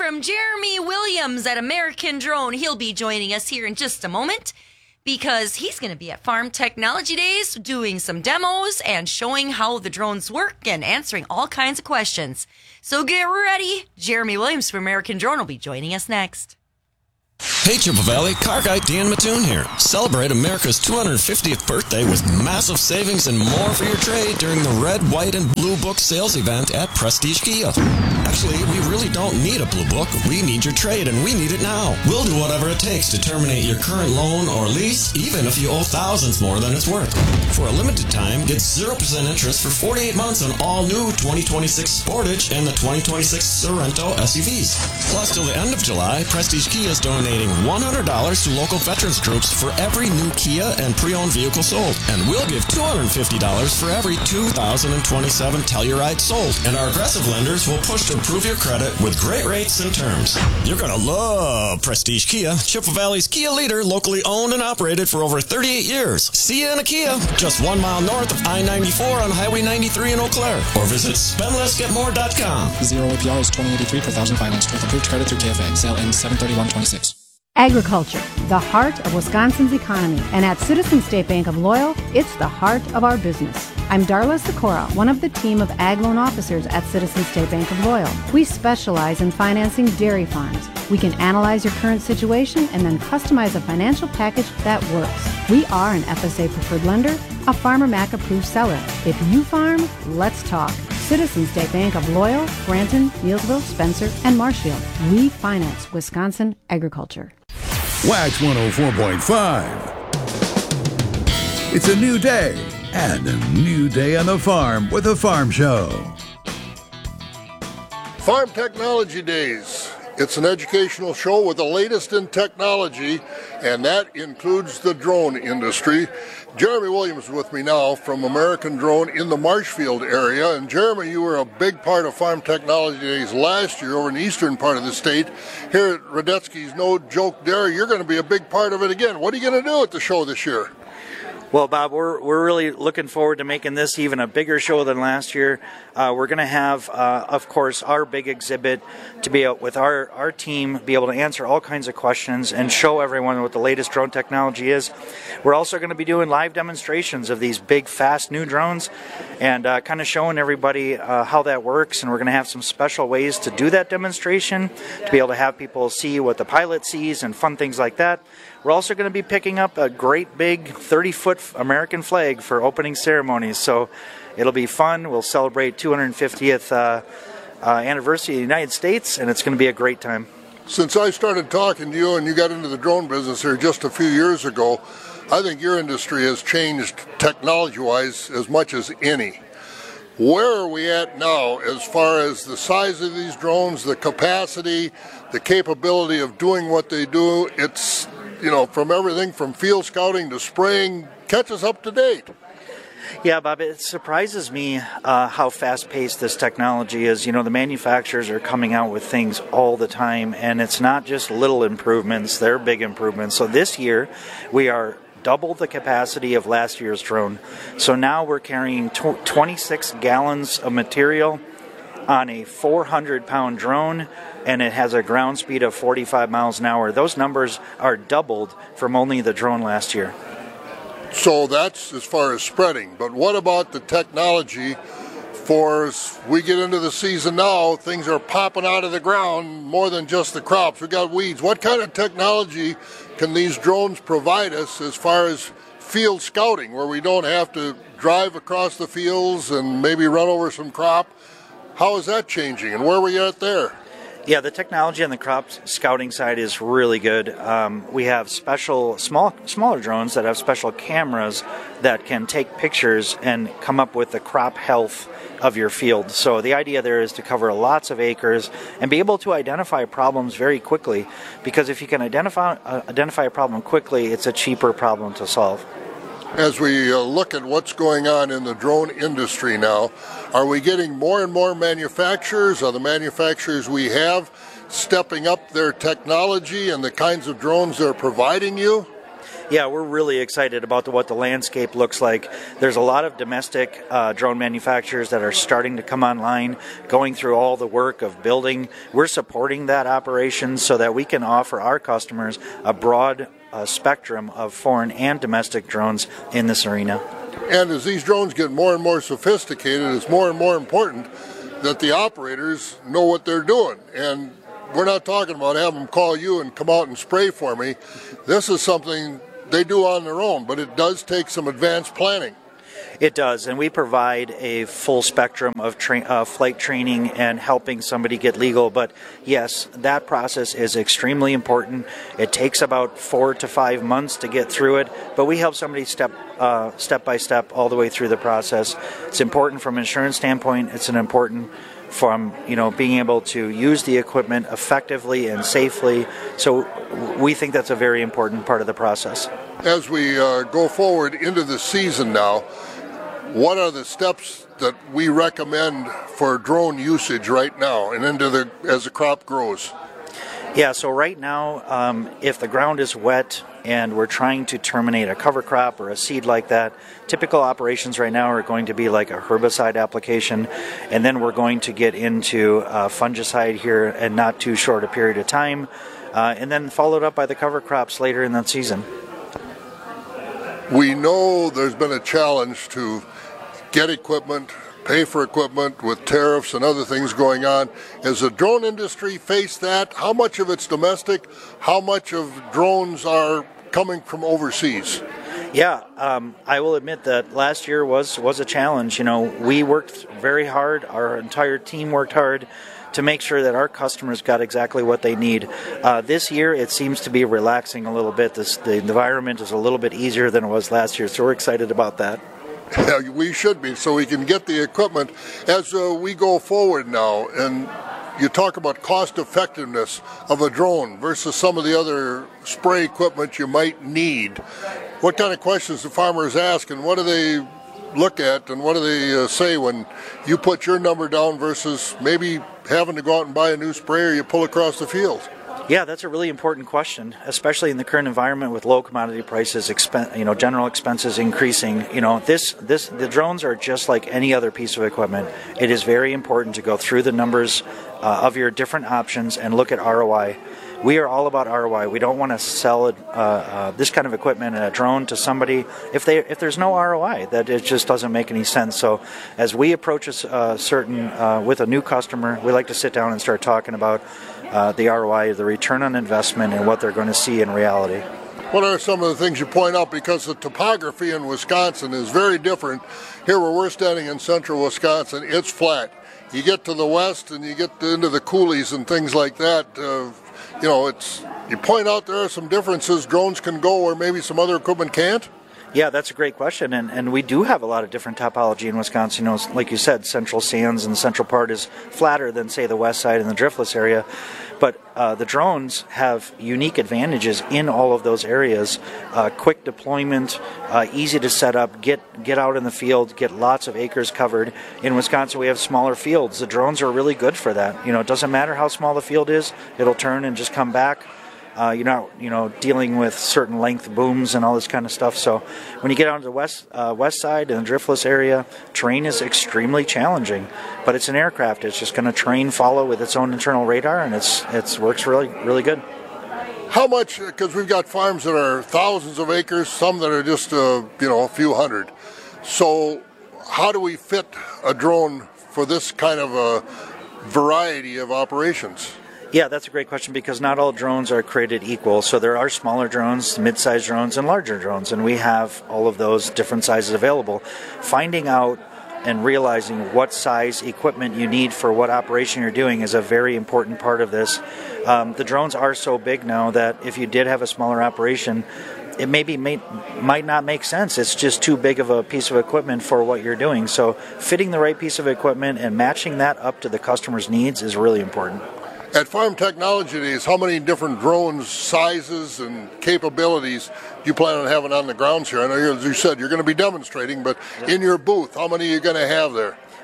from Jeremy Williams at American Drone. He'll be joining us here in just a moment because he's going to be at Farm Technology Days doing some demos and showing how the drones work and answering all kinds of questions. So get ready. Jeremy Williams from American Drone will be joining us next. Hey Chippewa Valley, car guy Dan Mattoon here. Celebrate America's 250th birthday with massive savings and more for your trade during the Red, White, and Blue Book sales event at Prestige Kia. Actually, we really don't need a Blue Book. We need your trade, and we need it now. We'll do whatever it takes to terminate your current loan or lease, even if you owe thousands more than it's worth. For a limited time, get 0% interest for 48 months on all new 2026 Sportage and the 2026 Sorento SUVs. Plus, till the end of July, Prestige Kia is donating $100 to local veterans groups for every new Kia and pre-owned vehicle sold. And we'll give $250 for every 2027 Telluride sold. And our aggressive lenders will push to improve your credit with great rates and terms. You're going to love Prestige Kia, Chippewa Valley's Kia leader, locally owned and operated for over 38 years. See you in a Kia, just 1 mile north of I-94 on Highway 93 in Eau Claire. Or visit spendlessgetmore.com. 0 APR is $20.83 per thousand financed with approved credit through KFA. Sale ends 7/31/26. Agriculture, the heart of Wisconsin's economy. And at Citizen State Bank of Loyal, it's the heart of our business. I'm Darla Sikora, one of the team of ag loan officers at Citizen State Bank of Loyal. We specialize in financing dairy farms. We can analyze your current situation and then customize a financial package that works. We are an FSA preferred lender, a Farmer Mac approved seller. If you farm, let's talk. Citizen State Bank of Loyal, Granton, Neillsville, Spencer, and Marshfield. We finance Wisconsin agriculture. Wax 104.5. It's a new day and a new day on the farm with a farm show. Farm Technology Days. It's an educational show with the latest in technology, and that includes the drone industry. Jeremy Williams is with me now from American Drone in the Marshfield area. And Jeremy, you were a big part of Farm Technology Days last year over in the eastern part of the state. Here at Radetzky's No Joke Dairy, you're going to be a big part of it again. What are you going to do at the show this year? Well, Bob, we're really looking forward to making this even a bigger show than last year. We're going to have, of course, our big exhibit to be out with our team, be able to answer all kinds of questions and show everyone what the latest drone technology is. We're also going to be doing live demonstrations of these big, fast new drones and kind of showing everybody how that works. And we're going to have some special ways to do that demonstration, to be able to have people see what the pilot sees and fun things like that. We're also going to be picking up a great big 30-foot American flag for opening ceremonies, so it'll be fun. We'll celebrate 250th anniversary of the United States, and it's going to be a great time. Since I started talking to you and you got into the drone business here just a few years ago, I think your industry has changed technology-wise as much as any. Where are we at now as far as the size of these drones, the capacity, the capability of doing what they do? It's, you know, from everything from field scouting to spraying, catch us up to date. Yeah, Bob, it surprises me how fast-paced this technology is. You know, the manufacturers are coming out with things all the time, and it's not just little improvements, they're big improvements. So this year, we are double the capacity of last year's drone. So now we're carrying 26 gallons of material on a 400-pound drone, and it has a ground speed of 45 miles an hour. Those numbers are doubled from only the drone last year. So that's as far as spreading. But what about the technology for as we get into the season now, things are popping out of the ground more than just the crops. We got weeds. What kind of technology can these drones provide us as far as field scouting, where we don't have to drive across the fields and maybe run over some crop? How is that changing, and where are we at there? Yeah, the technology on the crop scouting side is really good. We have special, smaller drones that have special cameras that can take pictures and come up with the crop health of your field. So the idea there is to cover lots of acres and be able to identify problems very quickly, because if you can identify a problem quickly, it's a cheaper problem to solve. As we look at what's going on in the drone industry now, are we getting more and more manufacturers? Are the manufacturers we have stepping up their technology and the kinds of drones they're providing you? Yeah, we're really excited about what the landscape looks like. There's a lot of domestic drone manufacturers that are starting to come online, going through all the work of building. We're supporting that operation so that we can offer our customers a broad spectrum of foreign and domestic drones in this arena. And as these drones get more and more sophisticated, it's more and more important that the operators know what they're doing. And we're not talking about having them call you and come out and spray for me. This is something they do on their own, but it does take some advanced planning. It does, and we provide a full spectrum of flight training and helping somebody get legal. But yes, that process is extremely important. It takes about 4 to 5 months to get through it, but we help somebody step by step all the way through the process. It's important from an insurance standpoint. It's an important from being able to use the equipment effectively and safely. So we think that's a very important part of the process. As we go forward into the season now, what are the steps that we recommend for drone usage right now and as the crop grows? Yeah, so right now, if the ground is wet and we're trying to terminate a cover crop or a seed like that, typical operations right now are going to be like a herbicide application, and then we're going to get into fungicide here in not too short a period of time, and then followed up by the cover crops later in the season. We know there's been a challenge to get equipment, pay for equipment with tariffs and other things going on. Has the drone industry faced that? How much of it's domestic? How much of drones are coming from overseas? Yeah, I will admit that last year was a challenge. We worked very hard. Our entire team worked hard to make sure that our customers got exactly what they need. This year, it seems to be relaxing a little bit. The environment is a little bit easier than it was last year, so we're excited about that. Yeah, we should be, so we can get the equipment as we go forward now. And you talk about cost effectiveness of a drone versus some of the other spray equipment you might need. What kind of questions do farmers ask, and what do they look at, and what do they say when you put your number down versus maybe having to go out and buy a new sprayer you pull across the field? Yeah, that's a really important question, especially in the current environment with low commodity prices, general expenses increasing. The drones are just like any other piece of equipment. It is very important to go through the numbers of your different options and look at ROI. We are all about ROI. We don't want to sell this kind of equipment and a drone to somebody if there's no ROI. That it just doesn't make any sense. So, as we approach with a new customer, we like to sit down and start talking about the ROI, the return on investment, and what they're going to see in reality. What are some of the things you point out? Because the topography in Wisconsin is very different. Here where we're standing in central Wisconsin, it's flat. You get to the west and you get into the coulees and things like that. You point out there are some differences. Drones can go where maybe some other equipment can't. Yeah, that's a great question, and we do have a lot of different topology in Wisconsin. Like you said, central sands and the central part is flatter than, say, the west side and the driftless area. But the drones have unique advantages in all of those areas. Quick deployment, easy to set up, get out in the field, get lots of acres covered. In Wisconsin, we have smaller fields. The drones are really good for that. It doesn't matter how small the field is; it'll turn and just come back. You're not, dealing with certain length booms and all this kind of stuff. So when you get out to the west side and the driftless area, terrain is extremely challenging. But it's an aircraft. It's just going to train, follow with its own internal radar, and it works really, really good. How much? Because we've got farms that are thousands of acres, some that are just a few hundred. So how do we fit a drone for this kind of a variety of operations? Yeah, that's a great question because not all drones are created equal. So there are smaller drones, mid-sized drones, and larger drones, and we have all of those different sizes available. Finding out and realizing what size equipment you need for what operation you're doing is a very important part of this. The drones are so big now that if you did have a smaller operation, it might not make sense. It's just too big of a piece of equipment for what you're doing. So fitting the right piece of equipment and matching that up to the customer's needs is really important. At Farm Technology Days, how many different drones, sizes, and capabilities do you plan on having on the grounds here? I know, as you said, you're going to be demonstrating, but in your booth, how many are you going to have there?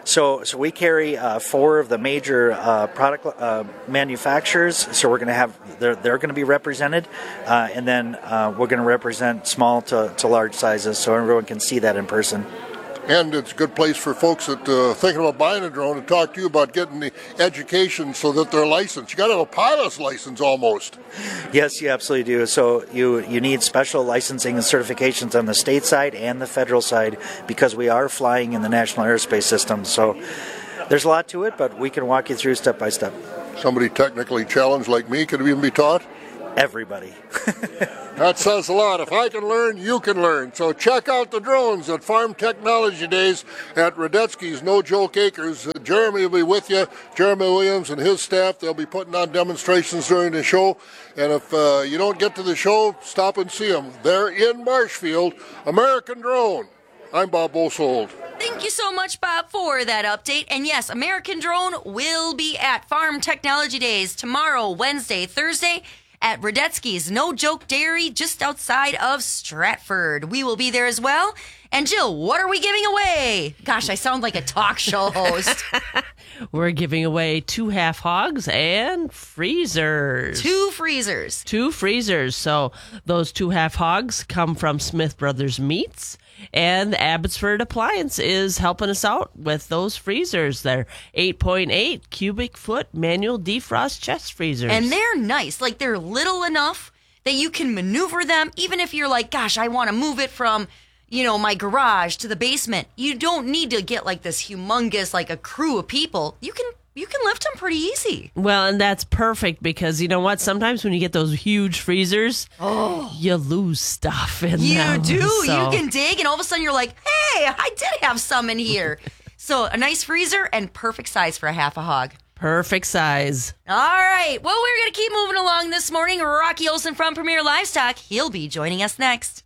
So we carry 4 of the major product manufacturers. So we're going to have they're going to be represented, and then we're going to represent small to large sizes, so everyone can see that in person. And it's a good place for folks that thinking about buying a drone to talk to you about getting the education so that they're licensed. You got to have a pilot's license almost. Yes, you absolutely do. So you need special licensing and certifications on the state side and the federal side because we are flying in the National Aerospace System. So there's a lot to it, but we can walk you through step by step. Somebody technically challenged like me could even be taught? Everybody. That says a lot. If I can learn, you can learn. So check out the drones at Farm Technology Days at Radetzky's No Joke Acres. Jeremy will be with you, Jeremy Williams and his staff. They'll be putting on demonstrations during the show. And if you don't get to the show, stop and see them. They're in Marshfield. American Drone. I'm Bob Bosold. Thank you so much, Bob, for that update. And yes, American Drone will be at Farm Technology Days tomorrow, Wednesday, Thursday, at Radetzky's No Joke Dairy just outside of Stratford. We will be there as well. And Jill, what are we giving away? Gosh, I sound like a talk show host. We're giving away 2 half hogs and freezers. 2 freezers. 2 freezers. So those 2 half hogs come from Smith Brothers Meats. And Abbotsford Appliance is helping us out with those freezers. They're 8.8 cubic foot manual defrost chest freezers. And they're nice. Like, they're little enough that you can maneuver them. Even if you're like, gosh, I want to move it from, my garage to the basement. You don't need to get like this humongous, like a crew of people. You can lift them pretty easy. Well, and that's perfect because you know what? Sometimes when you get those huge freezers, you lose stuff in them. You do. So. You can dig, and all of a sudden you're like, hey, I did have some in here. So a nice freezer and perfect size for a half a hog. Perfect size. All right. Well, we're going to keep moving along this morning. Rocky Olson from Premier Livestock. He'll be joining us next.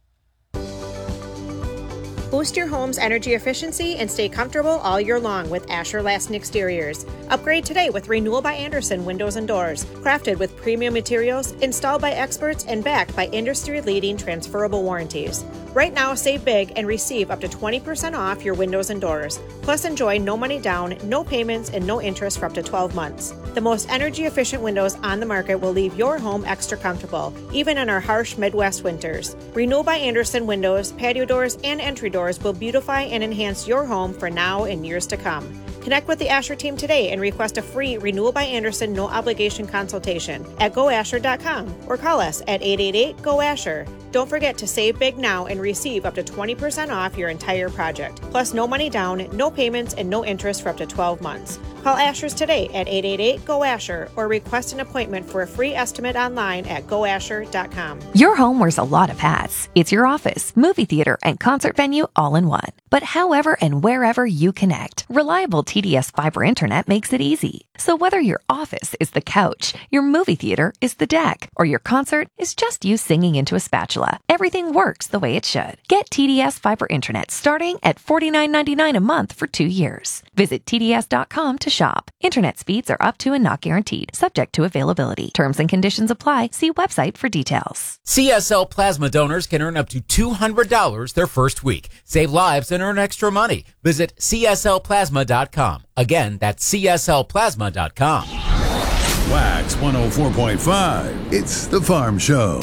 Boost your home's energy efficiency and stay comfortable all year long with Asher Lassen Exteriors. Upgrade today with Renewal by Andersen Windows and Doors. Crafted with premium materials, installed by experts, and backed by industry-leading transferable warranties. Right now, save big and receive up to 20% off your windows and doors. Plus, enjoy no money down, no payments, and no interest for up to 12 months. The most energy-efficient windows on the market will leave your home extra comfortable, even in our harsh Midwest winters. Renewal by Andersen Windows, patio doors, and entry doors will beautify and enhance your home for now and years to come. Connect with the Asher team today and request a free Renewal by Andersen no-obligation consultation at goasher.com or call us at 888-GO-ASHER. Don't forget to save big now and receive up to 20% off your entire project. Plus, no money down, no payments, and no interest for up to 12 months. Call Asher's today at 888-GO-ASHER or request an appointment for a free estimate online at goasher.com. Your home wears a lot of hats. It's your office, movie theater, and concert venue all in one. But however and wherever you connect, reliable TDS fiber internet makes it easy. So whether your office is the couch, your movie theater is the deck, or your concert is just you singing into a spatula, everything works the way it should. Get TDS fiber internet starting at $49.99 a month for 2 years. Visit TDS.com to shop. Internet speeds are up to and not guaranteed, subject to availability. Terms and conditions apply. See website for details. CSL Plasma donors can earn up to $200 their first week. Save lives and earn extra money. Visit CSLPlasma.com. Again, that's CSLPlasma.com. Wax 104.5. It's the Farm Show.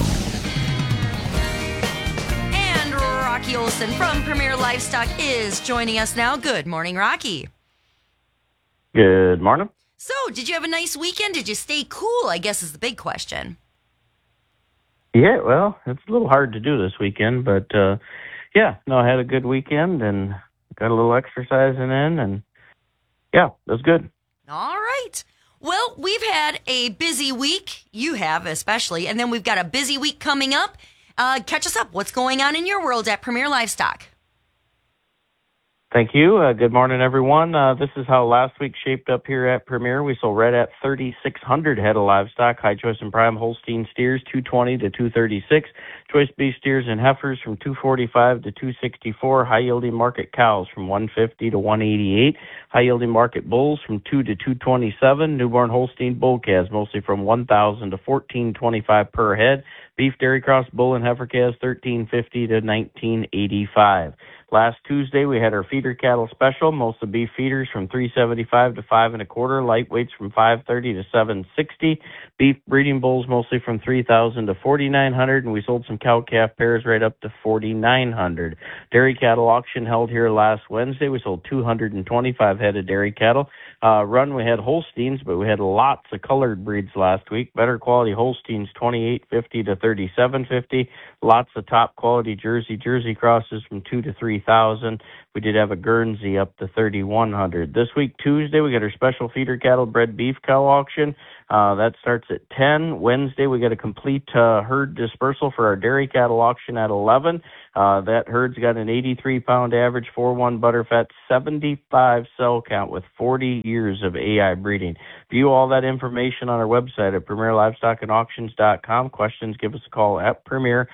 And Rocky Olson from Premier Livestock is joining us now. Good morning, Rocky. Good morning. So, did you have a nice weekend? Did you stay cool, I guess is the big question. Yeah, well, it's a little hard to do this weekend, but I had a good weekend and got a little exercising in, and yeah, it was good. All right. Well, we've had a busy week. You have, especially. And then we've got a busy week coming up. Catch us up. What's going on in your world at Premier Livestock? Thank you. Good morning, everyone. This is how last week shaped up here at Premier. We sold right at 3,600 head of livestock, high choice and prime Holstein steers, 220 to 236, choice beef steers and heifers from 245 to 264, high yielding market cows from 150 to 188, high yielding market bulls from 2 to 227, newborn Holstein bull calves mostly from 1,000 to 1,425 per head, beef dairy cross bull and heifer calves 1,350 to 1,985. Last Tuesday, we had our feeder cattle special. Most of the beef feeders from $3.75 to $5.25. Lightweights from $5.30 to $7.60. Beef breeding bulls mostly from $3,000 to $4,900, and we sold some cow-calf pairs right up to $4,900. Dairy cattle auction held here last Wednesday. We sold 225 head of dairy cattle. We had Holsteins, but we had lots of colored breeds last week. Better quality Holsteins, $28.50 to $37.50. Lots of top quality Jersey crosses from $2,000 to $3,000. We did have a Guernsey up to $3,100. This week, Tuesday, we got our special feeder cattle bred beef cow auction. That starts at 10. Wednesday, we got a complete herd dispersal for our dairy cattle auction at 11. That herd's got an 83-pound average, 4-1 butterfat, 75 cell count with 40 years of AI breeding. View all that information on our website at premierlivestockandauctions.com. Questions, give us a call at Premier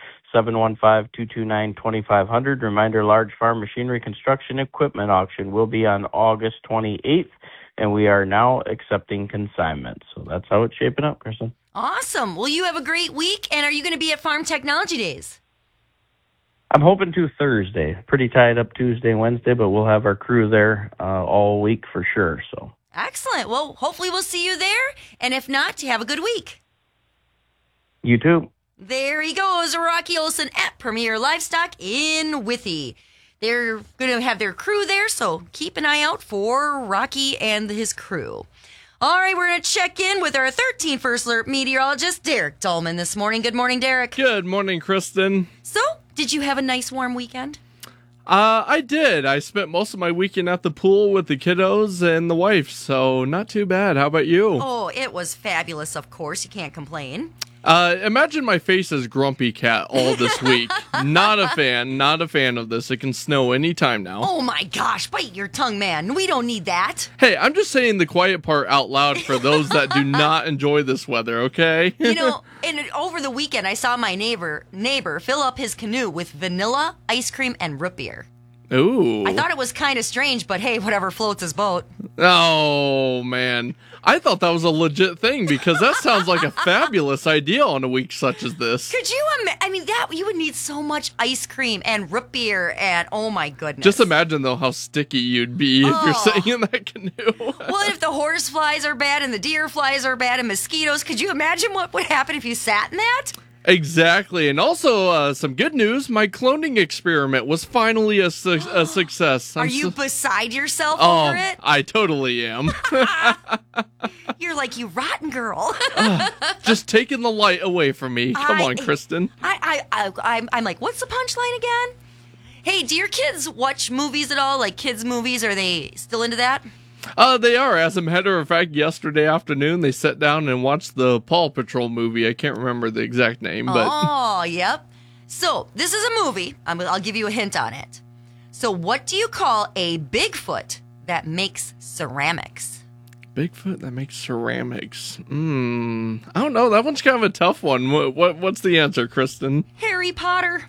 715-229-2500. Reminder, large farm machinery construction equipment auction will be on August 28th. And we are now accepting consignments. So that's how it's shaping up, Kristen. Awesome. Well, you have a great week. And are you going to be at Farm Technology Days? I'm hoping to Thursday. Pretty tied up Tuesday and Wednesday, but we'll have our crew there all week for sure. So excellent. Well, hopefully we'll see you there. And if not, have a good week. You too. There he goes, Rocky Olson at Premier Livestock in Withee. They're going to have their crew there, so keep an eye out for Rocky and his crew. All right, we're going to check in with our 13th First Alert meteorologist, Derek Dahlman, this morning. Good morning, Derek. Good morning, Kristen. So, did you have a nice warm weekend? I did. I spent most of my weekend at the pool with the kiddos and the wife, so not too bad. How about you? Oh, it was fabulous, of course. You can't complain. Imagine my face as Grumpy Cat all this week. Not a fan of this. It can snow anytime now. Oh my gosh, bite your tongue, man. We don't need that. Hey, I'm just saying the quiet part out loud for those that do not enjoy this weather, okay? And over the weekend, I saw my neighbor fill up his canoe with vanilla, ice cream, and root beer. Ooh. I thought it was kind of strange, but hey, whatever floats his boat. Oh, man. I thought that was a legit thing because that sounds like a fabulous idea on a week such as this. Could you imagine? You would need so much ice cream and root beer and oh my goodness. Just imagine, though, how sticky you'd be if you're sitting in that canoe. Well, if the horse flies are bad and the deer flies are bad and mosquitoes, could you imagine what would happen if you sat in that? Exactly. And also, some good news. My cloning experiment was finally a success. Are you beside yourself over it? I totally am. You're like, you rotten girl. Just taking the light away from me. Come on, Kristen. I'm like, what's the punchline again? Hey, do your kids watch movies at all? Like kids' movies? Are they still into that? They are. As a matter of fact, yesterday afternoon, they sat down and watched the Paw Patrol movie. I can't remember the exact name, but... Oh, yep. So, this is a movie. I'll give you a hint on it. So, what do you call a Bigfoot that makes ceramics? Bigfoot that makes ceramics. I don't know. That one's kind of a tough one. What's the answer, Kristen? Harry Potter.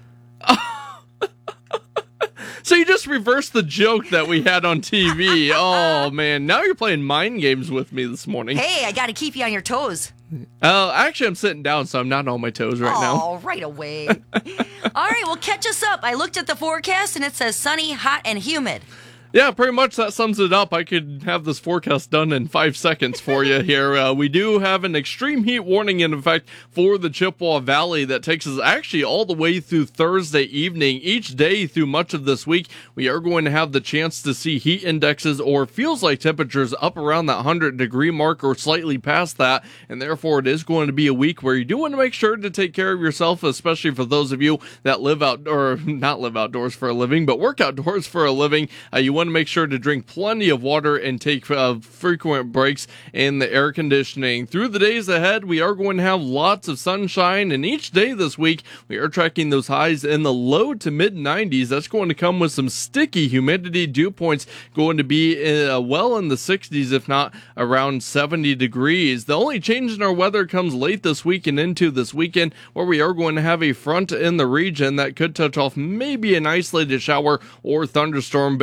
So you just reversed the joke that we had on TV. Oh, man. Now you're playing mind games with me this morning. Hey, I got to keep you on your toes. Actually, I'm sitting down, so I'm not on my toes right now. Oh, right away. All right, well, catch us up. I looked at the forecast, and it says sunny, hot, and humid. Yeah, pretty much that sums it up. I could have this forecast done in 5 seconds for you here. We do have an extreme heat warning in effect for the Chippewa Valley that takes us actually all the way through Thursday evening. Each day through much of this week, we are going to have the chance to see heat indexes or feels like temperatures up around that 100-degree mark or slightly past that, and therefore it is going to be a week where you do want to make sure to take care of yourself, especially for those of you that not live outdoors for a living, but work outdoors for a living. You want to make sure to drink plenty of water and take frequent breaks in the air conditioning. Through the days ahead, we are going to have lots of sunshine, and each day this week, we are tracking those highs in the low to mid 90s. That's going to come with some sticky humidity. Dew points going to be well in the 60s, if not around 70 degrees. The only change in our weather comes late this week and into this weekend, where we are going to have a front in the region that could touch off maybe an isolated shower or thunderstorm, but don't count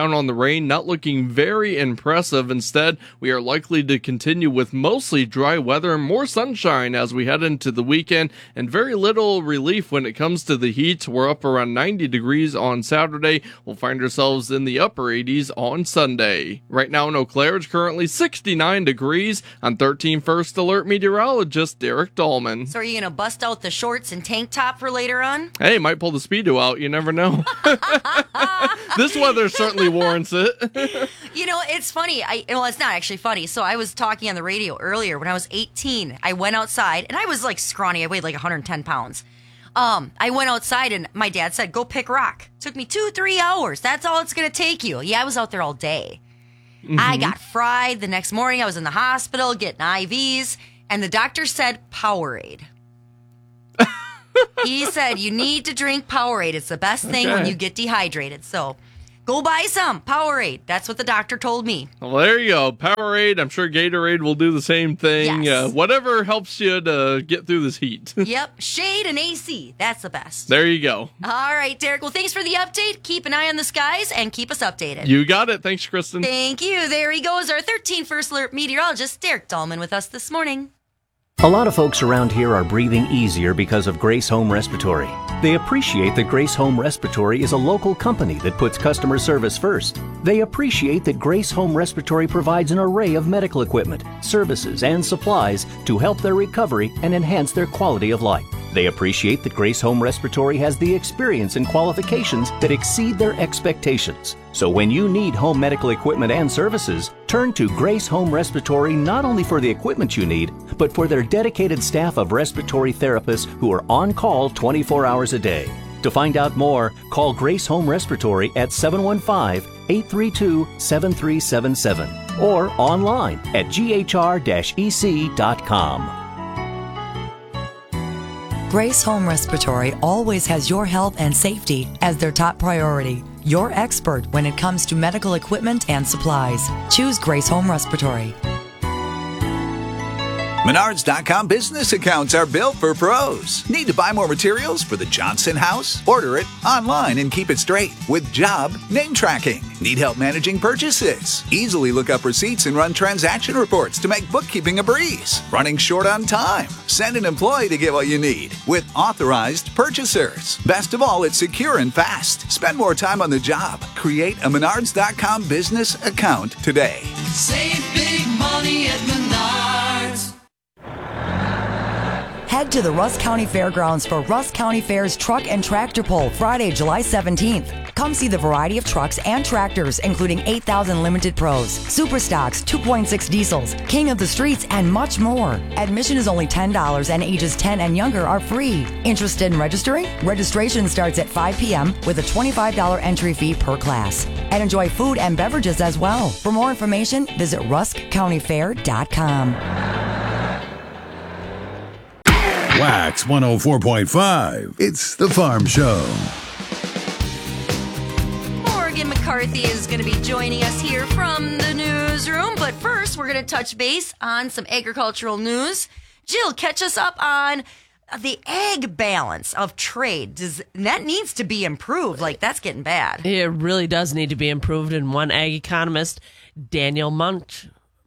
count on the rain not looking very impressive. Instead, we are likely to continue with mostly dry weather and more sunshine as we head into the weekend, and very little relief when it comes to the heat. We're up around 90 degrees on Saturday. We'll find ourselves in the upper 80s on Sunday. Right now in Eau Claire, it's currently 69 degrees. I'm 13 First Alert meteorologist Derek Dahlman. So are you going to bust out the shorts and tank top for later on? Hey, might pull the Speedo out. You never know. This weather certainly warrants it. You know, it's funny. Well, it's not actually funny. So I was talking on the radio earlier. When I was 18, I went outside, and I was like scrawny. I weighed like 110 pounds. I went outside, and my dad said, go pick rock. Took me 2-3 hours. That's all it's going to take you. Yeah, I was out there all day. Mm-hmm. I got fried. The next morning, I was in the hospital getting IVs, and the doctor said Powerade. He said, you need to drink Powerade. It's the best thing when you get dehydrated. So go buy some Powerade. That's what the doctor told me. Well, there you go. Powerade. I'm sure Gatorade will do the same thing. Yes. Whatever helps you to get through this heat. Yep. Shade and AC. That's the best. There you go. All right, Derek. Well, thanks for the update. Keep an eye on the skies and keep us updated. You got it. Thanks, Kristen. Thank you. There he goes. Our 13 First Alert meteorologist, Derek Dahlman, with us this morning. A lot of folks around here are breathing easier because of Grace Home Respiratory. They appreciate that Grace Home Respiratory is a local company that puts customer service first. They appreciate that Grace Home Respiratory provides an array of medical equipment, services, and supplies to help their recovery and enhance their quality of life. They appreciate that Grace Home Respiratory has the experience and qualifications that exceed their expectations. So when you need home medical equipment and services, turn to Grace Home Respiratory not only for the equipment you need, but for their dedicated staff of respiratory therapists who are on call 24 hours a day. To find out more, call Grace Home Respiratory at 715-832-7377 or online at ghr-ec.com. Grace Home Respiratory always has your health and safety as their top priority. Your expert when it comes to medical equipment and supplies. Choose Grace Home Respiratory. Menards.com business accounts are built for pros. Need to buy more materials for the Johnson house? Order it online and keep it straight with job name tracking. Need help managing purchases? Easily look up receipts and run transaction reports to make bookkeeping a breeze. Running short on time? Send an employee to get what you need with authorized purchasers. Best of all, it's secure and fast. Spend more time on the job. Create a Menards.com business account today. Save big money at Menards. Head to the Rusk County Fairgrounds for Rusk County Fair's Truck and Tractor Pull, Friday, July 17th. Come see the variety of trucks and tractors, including 8,000 Limited Pros, Super Stocks, 2.6 diesels, King of the Streets, and much more. Admission is only $10 and ages 10 and younger are free. Interested in registering? Registration starts at 5 p.m. with a $25 entry fee per class. And enjoy food and beverages as well. For more information, visit ruskcountyfair.com. Wax 104.5. It's the Farm Show. Morgan McCarthy is going to be joining us here from the newsroom. But first, we're going to touch base on some agricultural news. Jill, catch us up on the ag balance of trade. That needs to be improved. Like, that's getting bad. It really does need to be improved. And one ag economist, Daniel Munch,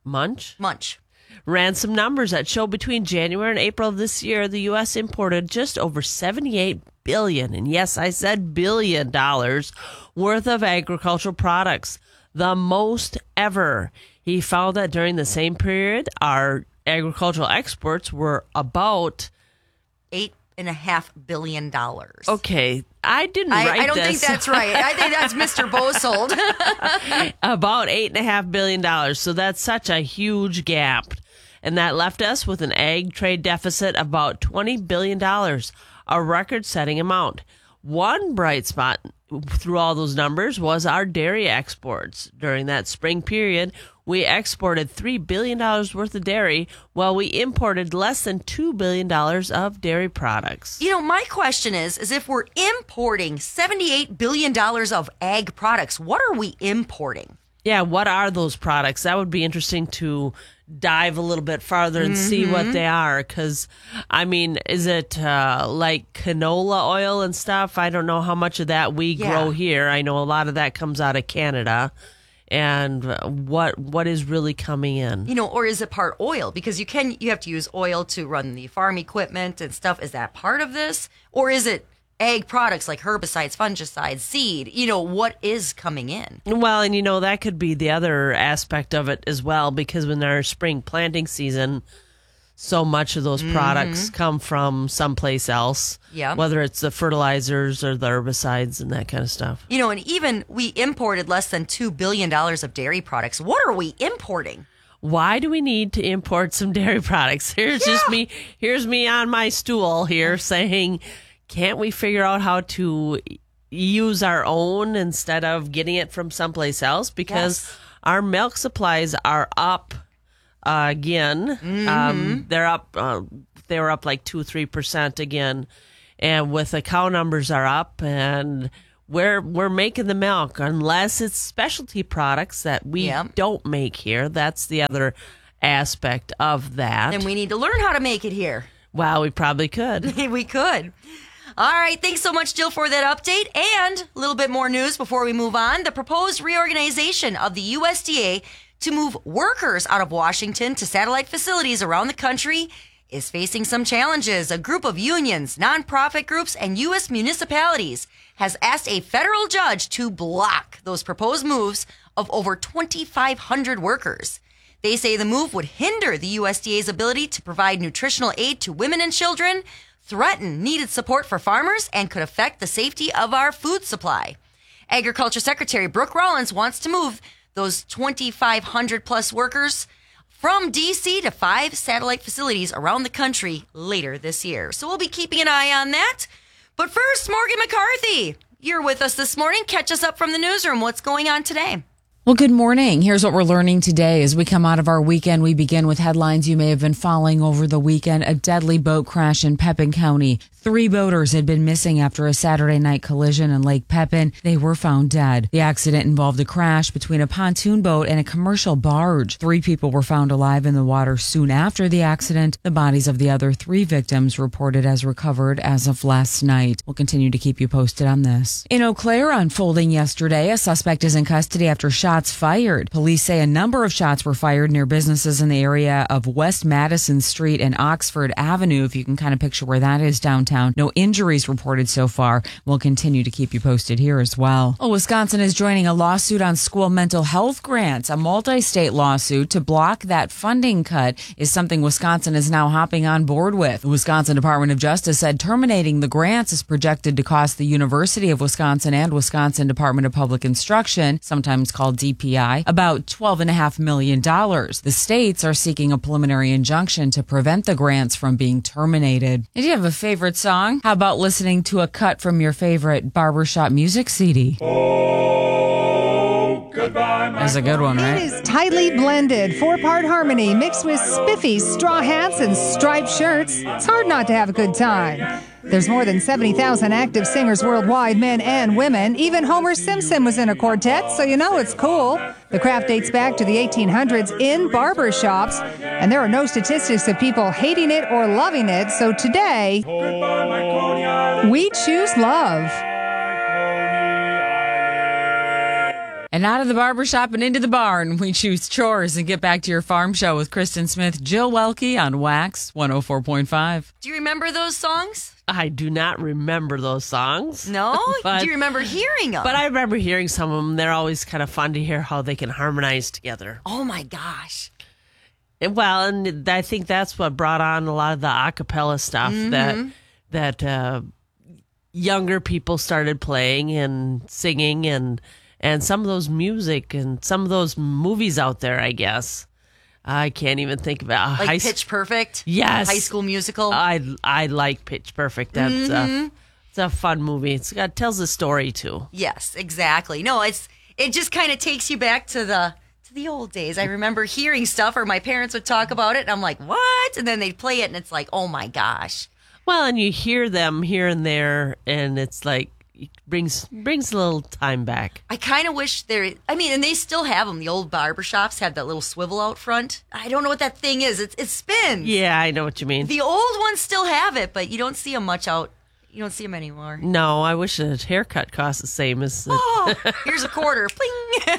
ran some numbers that show between January and April of this year, the U.S. imported just over $78 billion, and yes, I said $billion, worth of agricultural products, the most ever. He found that during the same period, our agricultural exports were about $8.5 billion. Okay, I didn't write this. I don't think that's right. I think that's Mr. Bosold. About $8.5 billion. So that's such a huge gap. And that left us with an ag trade deficit of about $20 billion, a record-setting amount. One bright spot through all those numbers was our dairy exports. During that spring period, we exported $3 billion worth of dairy, while we imported less than $2 billion of dairy products. You know, my question is if we're importing $78 billion of ag products, what are we importing? Yeah, what are those products? That would be interesting to dive a little bit farther and see what they are. Because, I mean, is it like canola oil and stuff? I don't know how much of that we grow here. I know a lot of that comes out of Canada. And what is really coming in? You know, or is it part oil? Because you have to use oil to run the farm equipment and stuff. Is that part of this? Or is it ag products like herbicides, fungicides, seed? You know, what is coming in? Well, and you know, that could be the other aspect of it as well, because when our spring planting season, so much of those products come from someplace else. Yeah. Whether it's the fertilizers or the herbicides and that kind of stuff. You know, and even we imported less than $2 billion of dairy products. What are we importing? Why do we need to import some dairy products? Here's me on my stool here saying, can't we figure out how to use our own instead of getting it from someplace else? Because our milk supplies are up again. They're up. They were up like 2-3% again, and with the cow numbers are up, and we're making the milk unless it's specialty products that we don't make here. That's the other aspect of that. And we need to learn how to make it here. Well, we probably could. We could. All right, thanks so much, Jill, for that update. And a little bit more news before we move on. The proposed reorganization of the USDA to move workers out of Washington to satellite facilities around the country is facing some challenges. A group of unions, nonprofit groups, and U.S. municipalities has asked a federal judge to block those proposed moves of over 2,500 workers. They say the move would hinder the USDA's ability to provide nutritional aid to women and children, threaten needed support for farmers, and could affect the safety of our food supply. Agriculture Secretary Brooke Rollins wants to move those 2,500 plus workers from D.C. to 5 satellite facilities around the country later this year. So we'll be keeping an eye on that. But first, Morgan McCarthy, you're with us this morning. Catch us up from the newsroom. What's going on today? Well, good morning. Here's what we're learning today. As we come out of our weekend, we begin with headlines you may have been following over the weekend. A deadly boat crash in Pepin County. 3 boaters had been missing after a Saturday night collision in Lake Pepin. They were found dead. The accident involved a crash between a pontoon boat and a commercial barge. 3 people were found alive in the water soon after the accident. The bodies of the other 3 victims reported as recovered as of last night. We'll continue to keep you posted on this. In Eau Claire, unfolding yesterday, a suspect is in custody after shots fired. Police say a number of shots were fired near businesses in the area of West Madison Street and Oxford Avenue, if you can kind of picture where that is downtown. No injuries reported so far. We'll continue to keep you posted here as well. Well, Wisconsin is joining a lawsuit on school mental health grants. A multi-state lawsuit to block that funding cut is something Wisconsin is now hopping on board with. The Wisconsin Department of Justice said terminating the grants is projected to cost the University of Wisconsin and Wisconsin Department of Public Instruction, sometimes called DPI, about $12.5 million. The states are seeking a preliminary injunction to prevent the grants from being terminated. Did you have a favorite song? How about listening to a cut from your favorite barbershop music CD? Oh, goodbye, my That's a good one, right? It is tightly blended, 4-part harmony mixed with spiffy straw hats and striped shirts. It's hard not to have a good time. There's more than 70,000 active singers worldwide, men and women. Even Homer Simpson was in a quartet, so you know it's cool. The craft dates back to the 1800s in barbershops, and there are no statistics of people hating it or loving it. So today, we choose love. And out of the barbershop and into the barn, we choose chores and get back to your farm show with Kristen Smith, Jill Welke on Wax 104.5. Do you remember those songs? I do not remember those songs. No? Do you remember hearing them? But I remember hearing some of them. They're always kind of fun to hear how they can harmonize together. Oh, my gosh. Well, and I think that's what brought on a lot of the a cappella stuff that younger people started playing and singing and some of those music and some of those movies out there, I guess. I can't even think about like Pitch Perfect. Yes, High School Musical. I like Pitch Perfect. That's it's a fun movie. It tells a story too. Yes, exactly. No, it just kind of takes you back to the old days. I remember hearing stuff, or my parents would talk about it, and I'm like, what? And then they'd play it, and it's like, oh my gosh. Well, and you hear them here and there, and it's like, brings a little time back. I kind of wish and they still have them. The old barber shops have that little swivel out front. I don't know what that thing is. It spins. Yeah, I know what you mean. The old ones still have it, but you don't see them much out. You don't see them anymore. No, I wish a haircut cost the same as... Here's a quarter. Pling.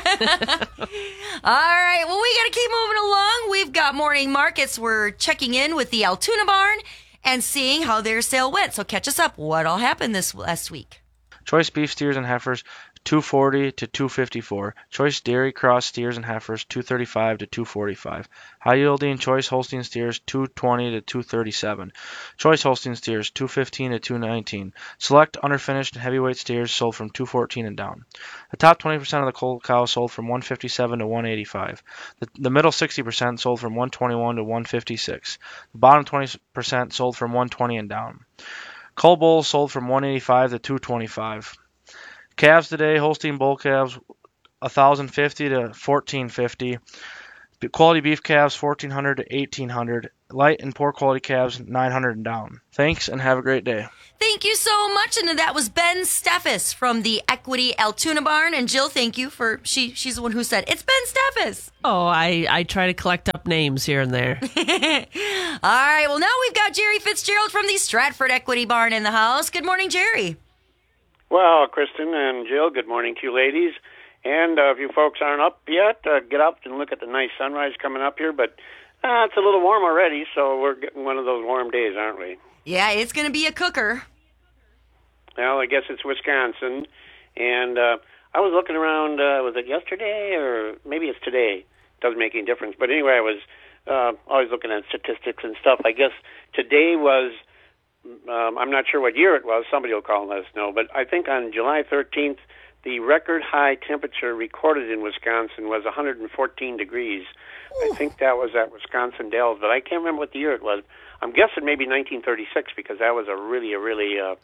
All right, well, we got to keep moving along. We've got morning markets. We're checking in with the Altoona Barn and seeing how their sale went. So catch us up. What all happened this last week? Choice beef steers and heifers, $240 to $254. Choice dairy cross steers and heifers, $235 to $245. High yielding choice Holstein steers, $220 to $237. Choice Holstein steers, $215 to $219. Select underfinished and heavyweight steers sold from $214 and down. The top 20% of the cull cows sold from $157 to $185. The middle 60% sold from $121 to $156. The bottom 20% sold from $120 and down. Cull bulls sold from $185 to $225. Calves today, Holstein bull calves, $1,050 to $1,450. Quality beef calves, $1,400 to $1,800. Light and poor quality calves, $900 and down. Thanks, and have a great day. Thank you so much. And that was Ben Steffes from the Equity Altoona Barn. And Jill, thank you for, she's the one who said, it's Ben Steffes. Oh, I try to collect up names here and there. All right, well, now we've got Jerry Fitzgerald from the Stratford Equity Barn in the house. Good morning, Jerry. Well, Kristen and Jill, good morning to you ladies. And if you folks aren't up yet, get up and look at the nice sunrise coming up here. But it's a little warm already, so we're getting one of those warm days, aren't we? Yeah, it's going to be a cooker. Well, I guess it's Wisconsin. And I was looking around, was it yesterday or maybe it's today? Doesn't make any difference. But anyway, I was always looking at statistics and stuff. I guess today was... I'm not sure what year it was. Somebody will call and let us know. But I think on July 13th, the record high temperature recorded in Wisconsin was 114 degrees. Ooh. I think that was at Wisconsin Dells, but I can't remember what the year it was. I'm guessing maybe 1936 because that was a really, it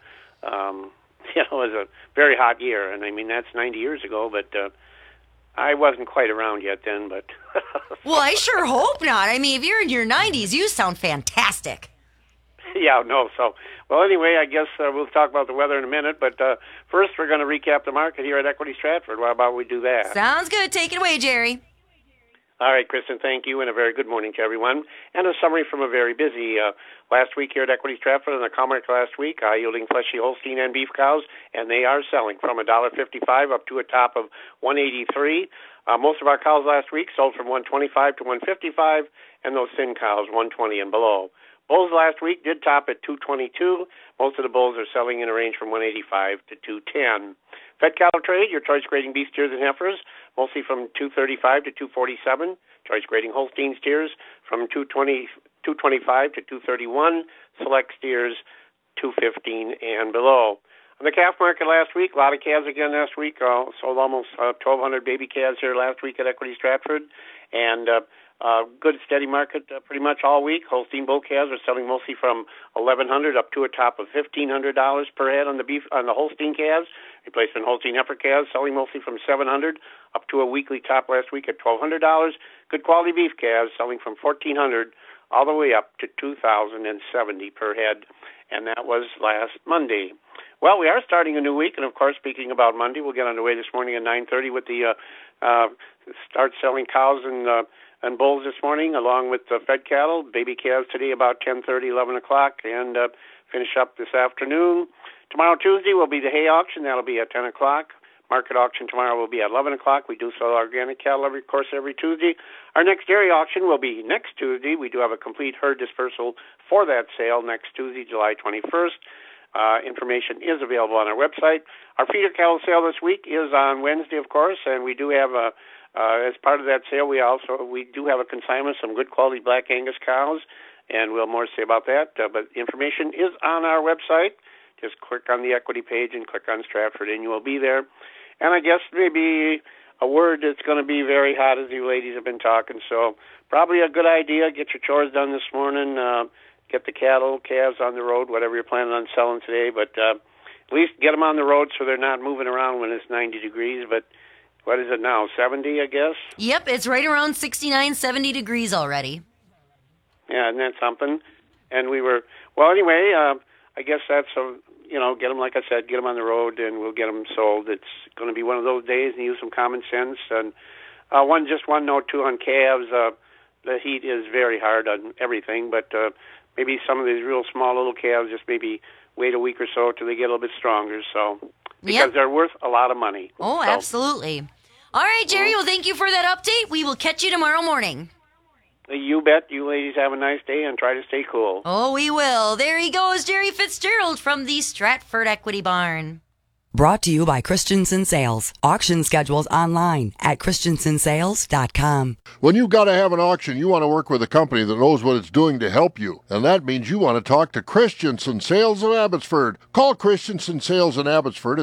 was a very hot year. And I mean, that's 90 years ago, but I wasn't quite around yet then. But well, I sure hope not. I mean, if you're in your 90s, you sound fantastic. Yeah, no. So, well, anyway, I guess we'll talk about the weather in a minute. But first, we're going to recap the market here at Equity Stratford. How about we do that? Sounds good. Take it away, Jerry. All right, Kristen, thank you, and a very good morning to everyone. And a summary from a very busy last week here at Equity Stratford and the cow market last week, high-yielding fleshy Holstein and beef cows, and they are selling from $1.55 up to a top of $1.83. Most of our cows last week sold from $1.25 to $1.55, and those thin cows $1.20 and below. Bulls last week did top at $2.22. Most of the bulls are selling in a range from $1.85 to $2.10. Fed cattle trade, your choice grading beef steers and heifers, mostly from $2.35 to $2.47. Choice grading Holstein steers from $2.25 to $2.31. Select steers $2.15 and below. On the calf market last week, a lot of calves again last week. Sold almost 1,200 baby calves here last week at Equity Stratford. And good steady market pretty much all week. Holstein bull calves are selling mostly from $1,100 up to a top of $1,500 per head on the Holstein calves. Replacement Holstein heifer calves selling mostly from $700 up to a weekly top last week at $1,200. Good quality beef calves selling from $1,400 all the way up to $2,070 per head, and that was last Monday. Well, we are starting a new week, and of course, speaking about Monday, we'll get underway this morning at 9:30 with the start selling cows and bulls this morning, along with the fed cattle. Baby calves today about 10:30, 11 o'clock, and finish up this afternoon. Tomorrow, Tuesday, will be the hay auction. That'll be at 10 o'clock. Market auction tomorrow will be at 11 o'clock. We do sell organic cattle, every Tuesday. Our next dairy auction will be next Tuesday. We do have a complete herd dispersal for that sale next Tuesday, July 21st. Information is available on our website. Our feeder cattle sale this week is on Wednesday, of course, and we do have as part of that sale, we do have a consignment, some good quality Black Angus cows, and we'll more say about that. But information is on our website. Just click on the equity page and click on Stratford, and you will be there. And I guess maybe a word that's going to be very hot, as you ladies have been talking. So probably a good idea. Get your chores done this morning. Get the cattle, calves on the road, whatever you're planning on selling today. But at least get them on the road so they're not moving around when it's 90 degrees. But what is it now, 70, I guess? Yep, it's right around 69, 70 degrees already. Yeah, isn't that something? And we were, well, anyway, I guess that's get them, like I said, get them on the road, and we'll get them sold. It's going to be one of those days, and use some common sense. And one note too on calves. The heat is very hard on everything, but maybe some of these real small little calves just maybe wait a week or so till they get a little bit stronger. So because they're worth a lot of money. Oh, so. Absolutely. All right, Jerry. Well, thank you for that update. We will catch you tomorrow morning. You bet. You ladies have a nice day and try to stay cool. Oh, we will. There he goes, Jerry Fitzgerald from the Stratford Equity Barn. Brought to you by Christensen Sales. Auction schedules online at christensensales.com. When you've got to have an auction, you want to work with a company that knows what it's doing to help you. And that means you want to talk to Christensen Sales of Abbotsford. Call Christensen Sales in Abbotsford at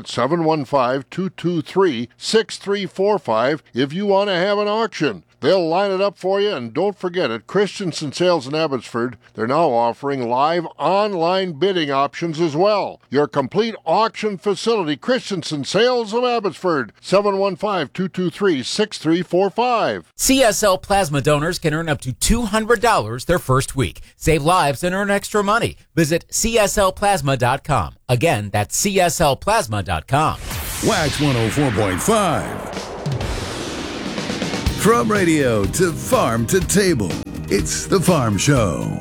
715-223-6345 if you want to have an auction. They'll line it up for you, and don't forget, at Christensen Sales in Abbotsford, they're now offering live online bidding options as well. Your complete auction facility, Christensen Sales of Abbotsford, 715-223-6345. CSL Plasma donors can earn up to $200 their first week. Save lives and earn extra money. Visit CSLplasma.com. Again, that's CSLplasma.com. Wax 104.5. From radio to farm to table, it's The Farm Show.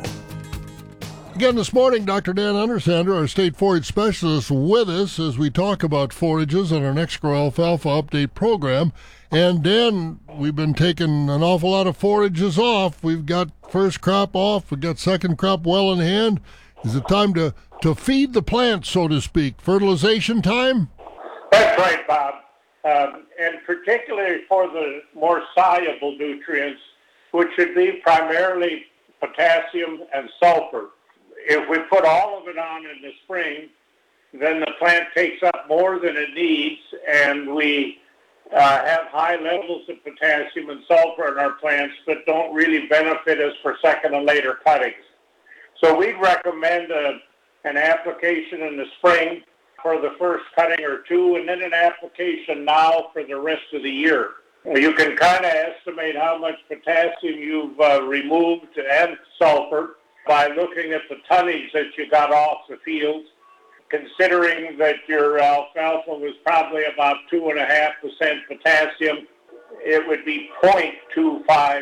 Again this morning, Dr. Dan Undersander, our state forage specialist, with us as we talk about forages on our Next Grow Alfalfa Update program. And Dan, we've been taking an awful lot of forages off. We've got first crop off. We've got second crop well in hand. Is it time to feed the plants, so to speak? Fertilization time? That's right, Bob. And particularly for the more soluble nutrients, which should be primarily potassium and sulfur. If we put all of it on in the spring, then the plant takes up more than it needs, and we have high levels of potassium and sulfur in our plants that don't really benefit us for second and later cuttings. So we'd recommend an application in the spring for the first cutting or two, and then an application now for the rest of the year. You can kind of estimate how much potassium you've removed and sulfur by looking at the tonnage that you got off the field. Considering that your alfalfa was probably about 2.5% potassium, it would be 0.25%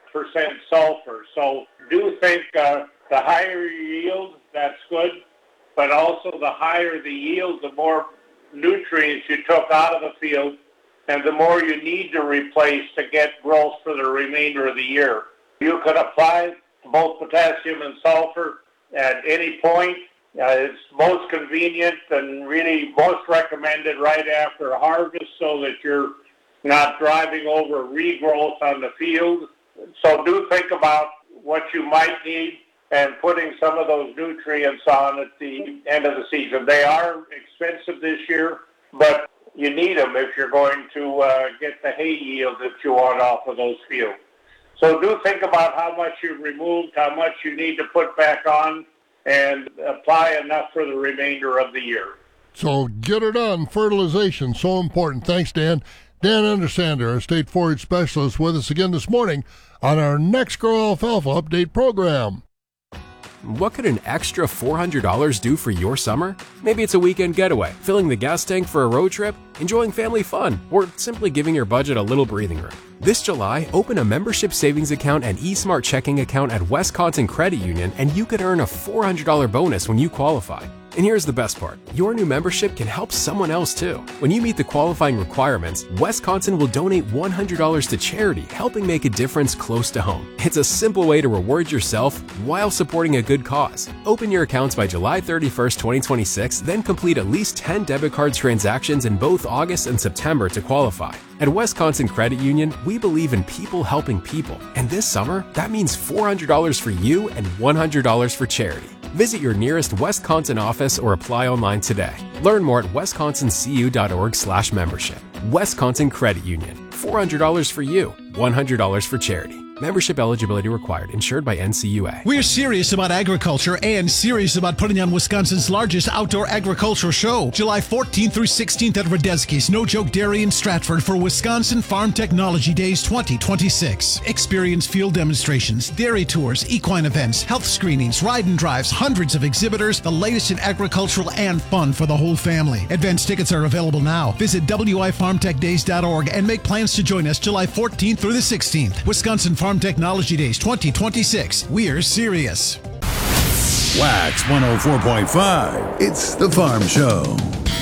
sulfur. So do think the higher your yield, that's good. But also the higher the yield, the more nutrients you took out of the field, and the more you need to replace to get growth for the remainder of the year. You could apply both potassium and sulfur at any point. It's most convenient and really most recommended right after harvest so that you're not driving over regrowth on the field. So do think about what you might need and putting some of those nutrients on at the end of the season. They are expensive this year, but you need them if you're going to get the hay yield that you want off of those fields. So do think about how much you've removed, how much you need to put back on, and apply enough for the remainder of the year. So get her done. Fertilization, so important. Thanks, Dan. Dan Undersander, our state forage specialist, with us again this morning on our Next Grow Alfalfa Update program. What could an extra $400 do for your summer? Maybe it's a weekend getaway, filling the gas tank for a road trip, enjoying family fun, or simply giving your budget a little breathing room. This July, open a membership savings account and eSmart checking account at Wisconsin Credit Union, and you could earn a $400 bonus when you qualify. And here's the best part. Your new membership can help someone else too. When you meet the qualifying requirements, Wisconsin will donate $100 to charity, helping make a difference close to home. It's a simple way to reward yourself while supporting a good cause. Open your accounts by July 31st, 2026, then complete at least 10 debit card transactions in both August and September to qualify. At Wisconsin Credit Union, we believe in people helping people. And this summer, that means $400 for you and $100 for charity. Visit your nearest Wisconsin office or apply online today. Learn more at wisconsincu.org/membership. Wisconsin Credit Union. $400 for you, $100 for charity. Membership eligibility required. Insured by NCUA. We're serious about agriculture and serious about putting on Wisconsin's largest outdoor agricultural show. July 14th through 16th at Radetzky's No Joke Dairy in Stratford for Wisconsin Farm Technology Days 2026. Experience field demonstrations, dairy tours, equine events, health screenings, ride and drives, hundreds of exhibitors, the latest in agricultural and fun for the whole family. Advance tickets are available now. Visit wifarmtechdays.org and make plans to join us July 14th through the 16th. Wisconsin Farm Technology Days 2026. We're serious. Wax 104.5. It's the Farm Show.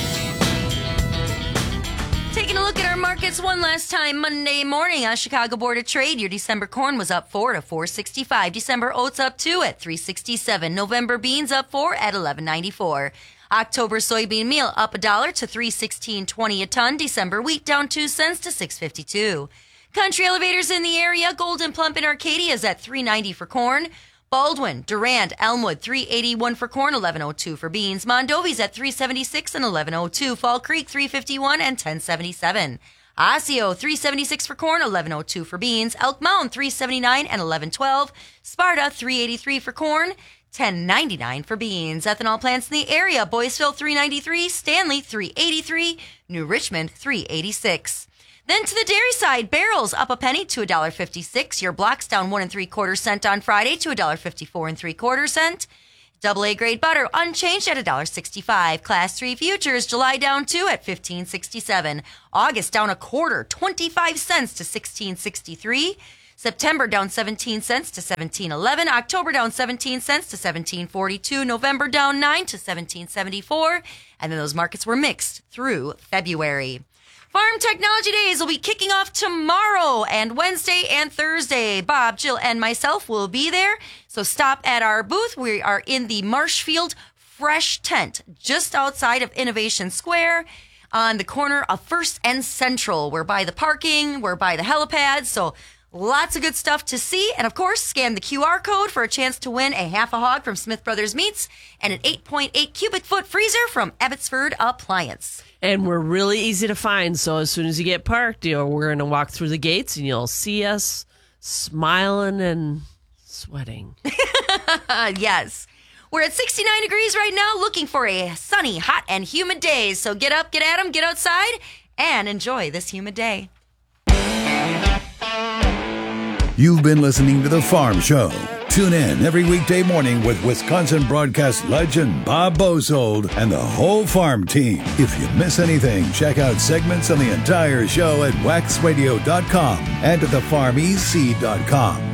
Taking a look at our markets one last time Monday morning on Chicago Board of Trade. Your December corn was up 4 to 465. December oats up 2 at 367. November beans up 4 at 1194. October soybean meal up $1 to $316.20 a ton. December wheat down 2 cents to $6.52. Country elevators in the area. Golden Plump in Arcadia is at $3.90 for corn. Baldwin, Durand, Elmwood, $3.81 for corn, $11.02 for beans. Mondovi's at $3.76 and $11.02. Fall Creek, $3.51 and $10.77. Osseo, $3.76 for corn, $11.02 for beans. Elk Mound, $3.79 and $11.12. Sparta, $3.83 for corn, $10.99 for beans. Ethanol plants in the area. Boyceville, $3.93. Stanley, $3.83. New Richmond, $3.86. Then to the dairy side, barrels up a penny to $1.56. Your blocks down 1 3/4 cents on Friday to $1.54 3/4 cents. AA grade butter unchanged at $1.65. Class 3 futures, July down 2 at $15.67. August down 1/4, 25 cents to $16.63. September down 17 cents to $17.11. October down 17 cents to $17.42. November down 9 to $17.74. And then those markets were mixed through February. Farm Technology Days will be kicking off tomorrow and Wednesday and Thursday. Bob, Jill, and myself will be there. So stop at our booth. We are in the Marshfield Fresh Tent just outside of Innovation Square on the corner of First and Central. We're by the parking. We're by the helipad. So lots of good stuff to see. And, of course, scan the QR code for a chance to win a half a hog from Smith Brothers Meats and an 8.8 cubic foot freezer from Abbotsford Appliance. And we're really easy to find. So as soon as you get parked, we're going to walk through the gates and you'll see us smiling and sweating. Yes. We're at 69 degrees right now, looking for a sunny, hot, and humid day. So get up, get at 'em, get outside, and enjoy this humid day. You've been listening to The Farm Show. Tune in every weekday morning with Wisconsin broadcast legend Bob Bosold and the whole farm team. If you miss anything, check out segments on the entire show at waxradio.com and at thefarmec.com.